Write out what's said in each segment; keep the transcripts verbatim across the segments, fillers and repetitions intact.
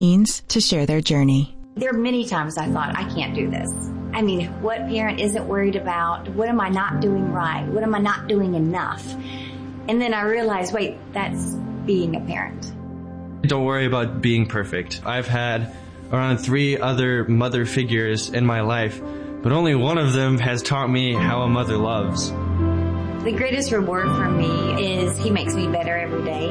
teens to share their journey. There are many times I thought, I can't do this. I mean, what parent isn't worried about, what am I not doing right? What am I not doing enough? And then I realized, wait, that's being a parent. Don't worry about being perfect. I've had around three other mother figures in my life, but only one of them has taught me how a mother loves. The greatest reward for me is he makes me better every day.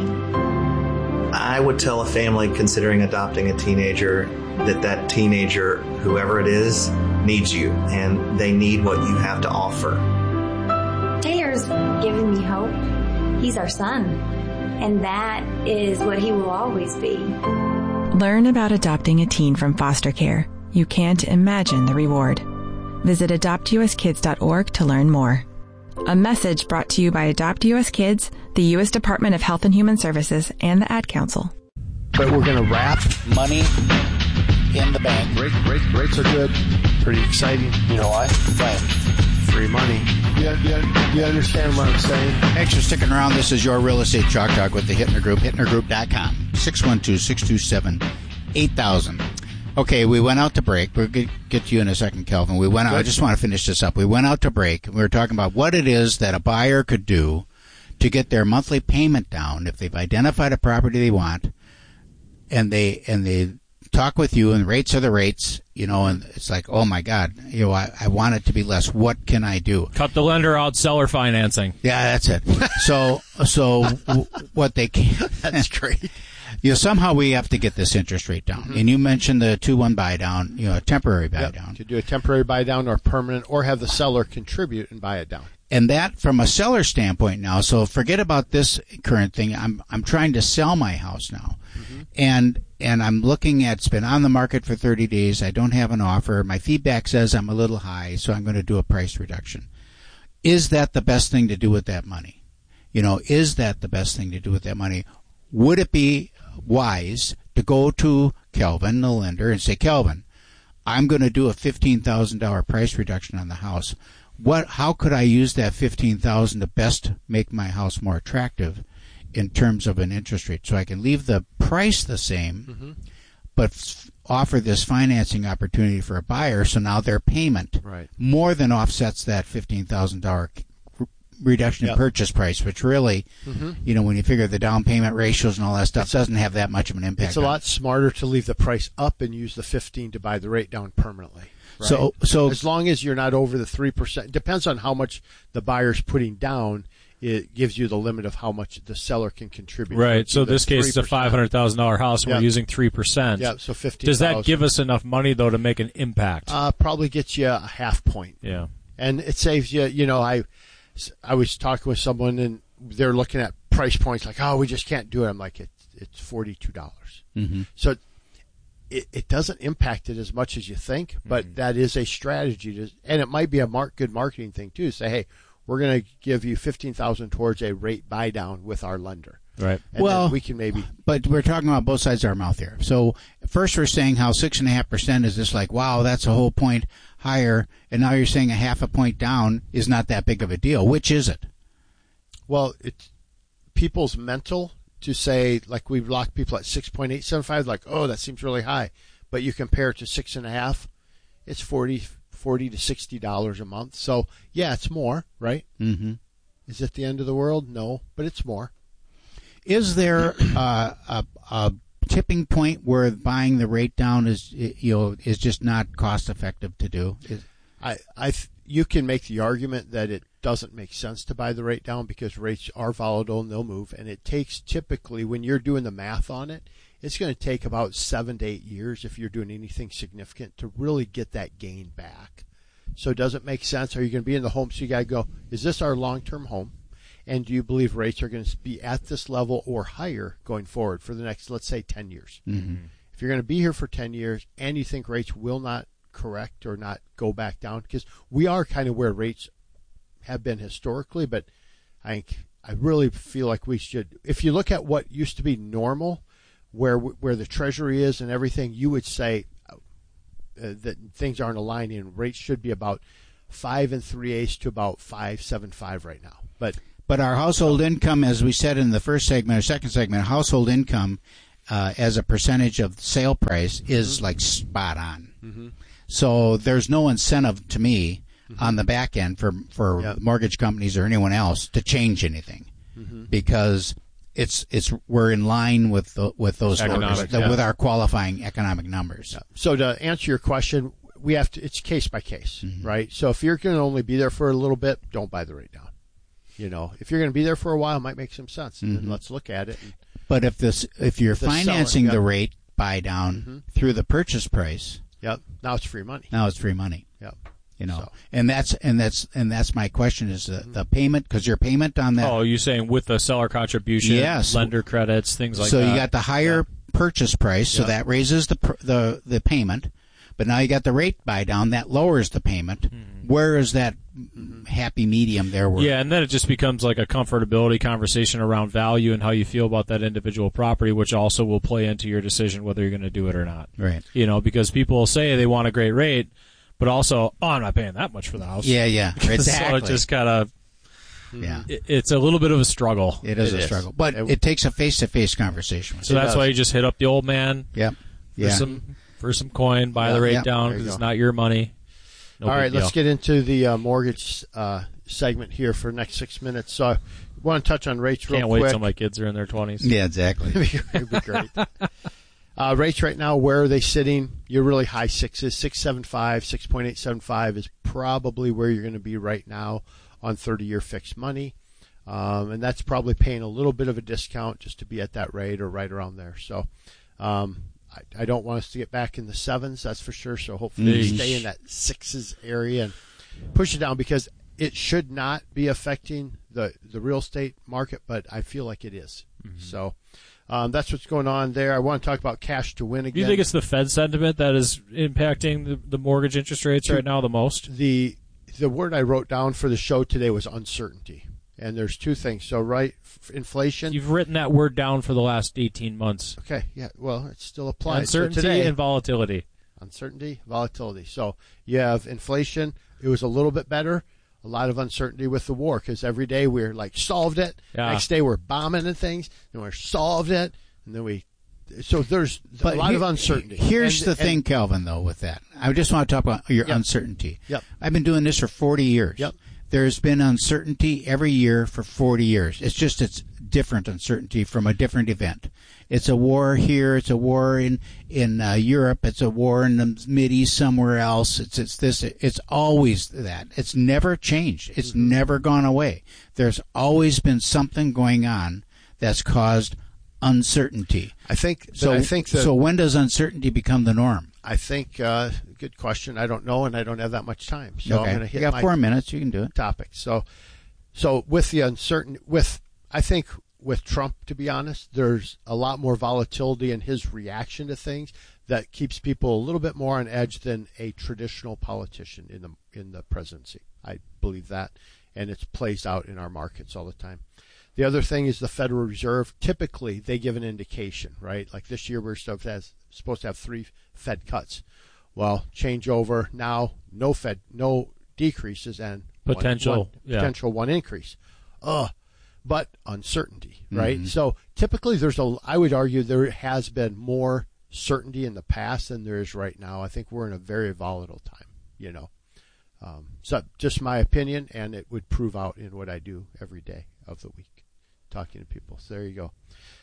I would tell a family considering adopting a teenager that that teenager, whoever it is, needs you, and they need what you have to offer. Taylor's given me hope. He's our son, and that is what he will always be. Learn about adopting a teen from foster care. You can't imagine the reward. Visit adopt u s kids dot org to learn more. A message brought to you by Adopt U S Kids, the U S Department of Health and Human Services, and the Ad Council. But we're going to wrap money in the bank. Rates, rates, rates are good. Pretty exciting. You know why? Right. Free money. You, you, you understand what I'm saying? Thanks for sticking around. This is your Real Estate Chalk Talk with the Hittner Group, hittner group dot com, six one two, six two seven, eight thousand. Okay, we went out to break. We'll get, get to you in a second, Kelvin. We went out. I just want to finish this up. We went out to break. We were talking about what it is that a buyer could do to get their monthly payment down if they've identified a property they want, and they and they talk with you, and rates are the rates, you know, and it's like, oh my God, you know, I, I want it to be less. What can I do? Cut the lender out, seller financing. Yeah, that's it. So, so w- what they can. That's great. You know, somehow we have to get this interest rate down. Mm-hmm. And you mentioned the two one buy down, you know, a temporary buy yep. down. To do a temporary buy down or permanent, or have the seller contribute and buy it down. And that from a seller standpoint now, so forget about this current thing. I'm I'm trying to sell my house now. Mm-hmm. And and I'm looking at, it's been on the market for thirty days. I don't have an offer. My feedback says I'm a little high, so I'm going to do a price reduction. Is that the best thing to do with that money? You know, is that the best thing to do with that money? Would it be wise to go to Kelvin, the lender, and say, Kelvin, I'm going to do a fifteen thousand dollars price reduction on the house. What? How could I use that fifteen thousand dollars to best make my house more attractive in terms of an interest rate, so I can leave the price the same, mm-hmm. but f- offer this financing opportunity for a buyer, so now their payment right. more than offsets that fifteen thousand dollars reduction yep. in purchase price, which really, mm-hmm. you know, when you figure the down payment ratios and all that stuff, doesn't have that much of an impact. It's a lot smarter to leave the price up and use the fifteen to buy the rate down permanently. Right? So, so as long as you're not over the three percent, depends on how much the buyer's putting down. It gives you the limit of how much the seller can contribute. Right. So this case is a five hundred thousand dollars house, and yep. we're using three percent. Yeah. So fifteen. Does that give us enough money though to make an impact? Uh, probably gets you a half point. Yeah. And it saves you. You know, I. I was talking with someone, and they're looking at price points like, oh, we just can't do it. I'm like, it, it's forty-two dollars. Mm-hmm. So it, it doesn't impact it as much as you think, but mm-hmm. that is a strategy. To, and it might be a mark, good marketing thing, too. Say, hey, we're going to give you fifteen thousand dollars towards a rate buy down with our lender. Right. And well, we can maybe. But we're talking about both sides of our mouth here. So first we're saying how six and a half percent is just like, wow, that's a whole point higher. And now you're saying a half a point down is not that big of a deal. Which is it? Well, it's people's mental to say, like we've locked people at six point eight seven five, like, oh, that seems really high. But you compare it to six and a half, it's forty, forty to sixty dollars a month. So yeah, it's more, right? Mm-hmm. Is it the end of the world? No, but it's more. Is there uh, a, a tipping point where buying the rate down is, you know, is just not cost effective to do? Is, I, I, you can make the argument that it doesn't make sense to buy the rate down because rates are volatile and they'll move, and it takes typically, when you're doing the math on it, it's going to take about seven to eight years if you're doing anything significant to really get that gain back. So does it make sense? Are you going to be in the home? So you got to go, is this our long-term home? And do you believe rates are going to be at this level or higher going forward for the next, let's say, ten years? Mm-hmm. If you're going to be here for ten years and you think rates will not correct or not go back down, because we are kind of where rates have been historically, but I think I really feel like we should, if you look at what used to be normal, where where the Treasury is and everything, you would say uh, that things aren't aligning. Rates should be about five and three eighths to about five seven five right now. But But our household income, as we said in the first segment or second segment, household income uh, as a percentage of sale price is mm-hmm. like spot on. Mm-hmm. So there's no incentive to me mm-hmm. on the back end for for yep. mortgage companies or anyone else to change anything mm-hmm. because it's it's we're in line with the, with those numbers, yeah. with our qualifying economic numbers. Yeah. So to answer your question, we have to. It's case by case, mm-hmm. right? So if you're going to only be there for a little bit, don't buy the rate down. You know, if you're going to be there for a while, it might make some sense. And mm-hmm. then let's look at it. And but if this, if you're financing seller, the yep. rate buy down mm-hmm. through the purchase price, yep, now it's free money. Now it's free money. Yep. You know, so. and that's and that's and that's my question is the, the payment because your payment on that. Oh, you're saying with the seller contribution, yes, lender credits, things like so that. So you got the higher yep. purchase price, so yep. that raises the the the payment. But now you got the rate buy down that lowers the payment. Mm-hmm. Where is that mm-hmm. happy medium there? Where yeah, and then it just becomes like a comfortability conversation around value and how you feel about that individual property, which also will play into your decision whether you're going to do it or not. Right. You know, because people will say they want a great rate, but also, oh, I'm not paying that much for the house. Yeah, yeah, exactly. So it just kind of, yeah, it, it's a little bit of a struggle. It is it a is. struggle, but it, it takes a face-to-face conversation. So that's does. why you just hit up the old man. Yep. For yeah. some for some coin, buy yeah, the rate yeah, down because it's not your money. No All right, deal. let's get into the uh, mortgage uh, segment here for the next six minutes. So I want to touch on rates Can't real quick. Can't quick. wait till my kids are in their twenties. Yeah, exactly. It'd be great. uh, rates right now, where are they sitting? You're really high sixes. six seven five, six point eight seven five is probably where you're going to be right now on thirty-year fixed money. Um, and that's probably paying a little bit of a discount just to be at that rate or right around there. So um, I, I don't want us to get back in the sevens, that's for sure. So hopefully we stay in that sixes area and push it down because it should not be affecting the, the real estate market, but I feel like it is. Mm-hmm. So um, that's what's going on there. I want to talk about cash to win again. Do you think it's the Fed sentiment that is impacting the, the mortgage interest rates right now the most? The the word I wrote down for the show today was uncertainty. And there's two things. So, right, f- inflation. You've written that word down for the last eighteen months. Okay, yeah, well, it still applies. Uncertainty so today, and volatility. Uncertainty, volatility. So you have inflation. It was a little bit better. A lot of uncertainty with the war because every day we're like, solved it. Yeah. Next day we're bombing and things. And we're solved it. And then we. So there's but a lot here, of uncertainty. Here's and, the and, thing, Calvin, though, with that. I just want to talk about your yep. uncertainty. Yep. I've been doing this for forty years. Yep. There's been uncertainty every year for forty years. It's just it's different uncertainty from a different event. It's a war here. It's a war in in uh, Europe. It's a war in the Mideast somewhere else. It's it's this. It's always that. It's never changed. It's mm-hmm. never gone away. There's always been something going on that's caused uncertainty. I think. So I think. That, so when does uncertainty become the norm? I think. Uh, good question. I don't know, and I don't have that much time. So okay. I'm going to hit you got my four minutes. You can do it. Topic. So, so with the uncertain, with I think with Trump, to be honest, there's a lot more volatility in his reaction to things that keeps people a little bit more on edge than a traditional politician in the in the presidency. I believe that, and it plays out in our markets all the time. The other thing is the Federal Reserve. Typically, they give an indication, right? Like this year, we're supposed to have, supposed to have three Fed cuts. Well, change over now, no Fed, no decreases, and potential, one, one, yeah. potential one increase. Ugh, but uncertainty, right? Mm-hmm. So typically, there's a. I would argue there has been more certainty in the past than there is right now. I think we're in a very volatile time, you know. Um, so just my opinion, and it would prove out in what I do every day of the week, talking to people. So there you go.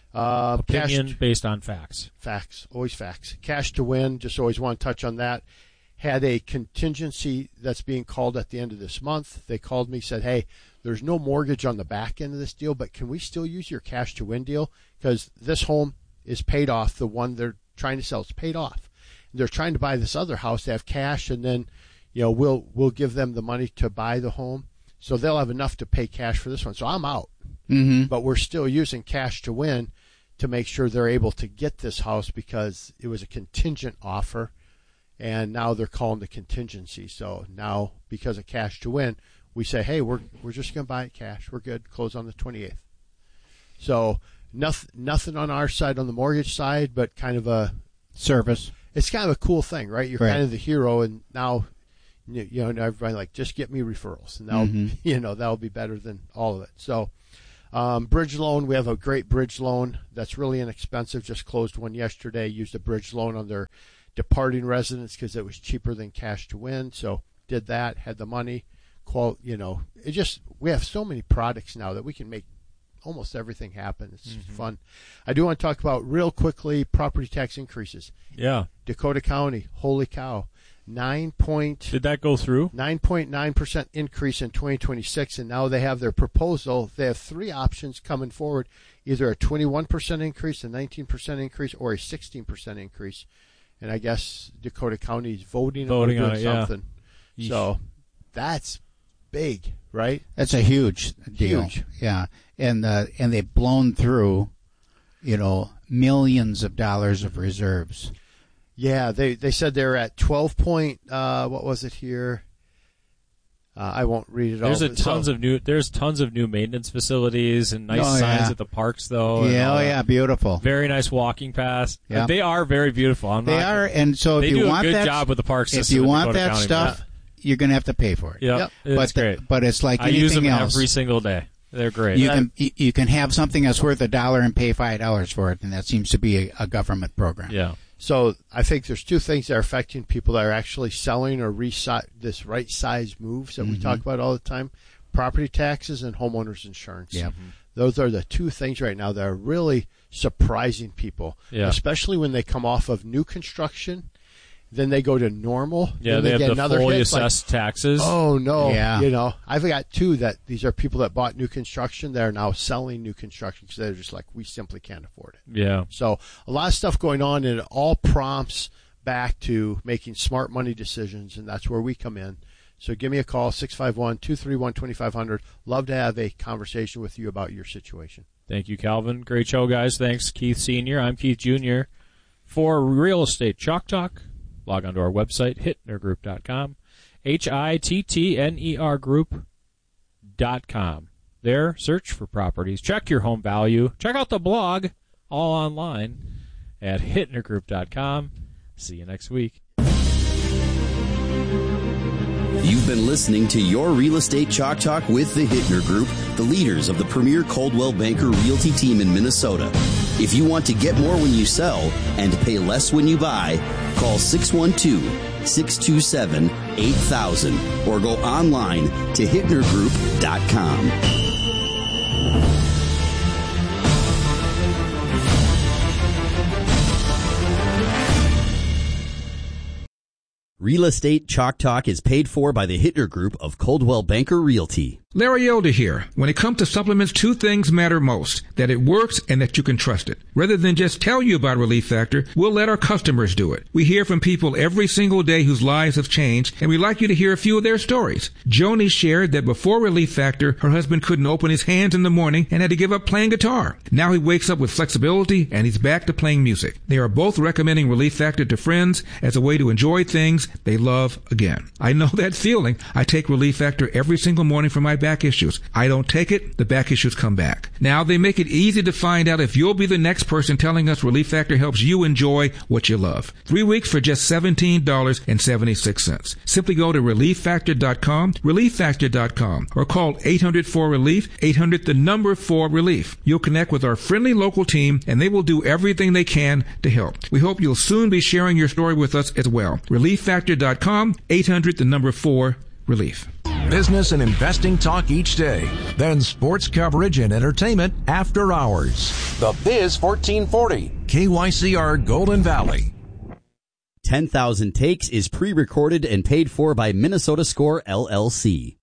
Uh, Opinion cash, based on facts. Facts, always facts. Cash to win, just always want to touch on that. Had a contingency that's being called at the end of this month. They called me, said, hey, there's no mortgage on the back end of this deal, but can we still use your cash to win deal? Because this home is paid off. The one they're trying to sell is paid off. They're trying to buy this other house. They have cash, and then, you know, we'll we'll give them the money to buy the home. So they'll have enough to pay cash for this one. So I'm out. Mm-hmm. But we're still using cash to win to make sure they're able to get this house because it was a contingent offer, and now they're calling the contingency. So now, because of cash to win, we say, hey, we're we're just going to buy it cash. We're good. Close on the twenty-eighth. So nothing, nothing on our side, on the mortgage side, but kind of a service. It's kind of a cool thing, right? You're right. kind of the hero, and now, you know, everybody like, just get me referrals, and that'll, mm-hmm. you know, that'll be better than all of it. So, Um, bridge loan, we have a great bridge loan that's really inexpensive. Just closed one yesterday. Used a bridge loan on their departing residents because it was cheaper than cash to win. So did that, had the money. Quote, you know, it just, we have so many products now that we can make almost everything happen. It's mm-hmm. fun. I do want to talk about real quickly property tax increases. Yeah. Dakota County, holy cow. Nine point did that go through? Nine point nine percent increase in twenty twenty six, and now they have their proposal. They have three options coming forward: either a twenty one percent increase, a nineteen percent increase, or a sixteen percent increase. And I guess Dakota County is voting, voting on, on it, something. Yeah. So that's big, right? That's a huge deal. Huge. Yeah, and uh, and they've blown through, you know, millions of dollars of reserves. Yeah, they, they said they're at twelve point, uh, what was it here? Uh, I won't read it all. There's a tons so, of new. There's tons of new maintenance facilities and nice oh, signs yeah. at the parks, though. Yeah, oh yeah, beautiful. Very nice walking paths. Yeah. They are very beautiful. I'm they not, are, and so if they you do want a good that, job with the park system. If you want Dakota that County, stuff, yeah. you're going to have to pay for it. Yep, yep. it's but great. The, but it's like I anything use them else. every single day. They're great. You can you can have something that's worth a dollar and pay five dollars for it, and that seems to be a, a government program. Yeah. So I think there's two things that are affecting people that are actually selling or resi- this right size moves that mm-hmm. we talk about all the time: property taxes and homeowners insurance. Yeah. Mm-hmm. Those are the two things right now that are really surprising people, yeah. especially when they come off of new construction. Then they go to normal. Yeah, then they, they have get the another fully hit, assessed like, taxes. Oh no! Yeah. You know, I've got two that these are people that bought new construction that are now selling new construction because they're just like, we simply can't afford it. Yeah. So a lot of stuff going on, and it all prompts back to making smart money decisions, and that's where we come in. So give me a call, six five one, two three one, two five zero zero. Love to have a conversation with you about your situation. Thank you, Calvin. Great show, guys. Thanks, Keith Senior I'm Keith Junior For Real Estate Chalk Talk, log on to our website, hittner group dot com, H I T T N E R group dot com. There, search for properties. Check your home value. Check out the blog, all online, at hittner group dot com. See you next week. You've been listening to Your Real Estate Chalk Talk with the Hittner Group, the leaders of the premier Coldwell Banker Realty team in Minnesota. If you want to get more when you sell and pay less when you buy, call six one two, six two seven, eight thousand or go online to hittner group dot com. Real Estate Chalk Talk is paid for by the Hittner Group of Coldwell Banker Realty. Larry Elder here. When it comes to supplements, two things matter most: that it works and that you can trust it. Rather than just tell you about Relief Factor, we'll let our customers do it. We hear from people every single day whose lives have changed, and we'd like you to hear a few of their stories. Joni shared that before Relief Factor, her husband couldn't open his hands in the morning and had to give up playing guitar. Now he wakes up with flexibility and he's back to playing music. They are both recommending Relief Factor to friends as a way to enjoy things they love again. I know that feeling. I take Relief Factor every single morning for my back issues. I don't take it, the back issues come back. Now, they make it easy to find out if you'll be the next person telling us Relief Factor helps you enjoy what you love. Three weeks for just seventeen dollars and seventy-six cents. Simply go to relief factor dot com, relief factor dot com, or call eight hundred four relief, eight hundred the number four relief. You'll connect with our friendly local team, and they will do everything they can to help. We hope you'll soon be sharing your story with us as well. relief factor dot com, eight hundred the number four relief. Business and investing talk each day. Then sports coverage and entertainment after hours. The Biz fourteen forty, K Y C R Golden Valley. ten thousand Takes is pre-recorded and paid for by Minnesota Score L L C.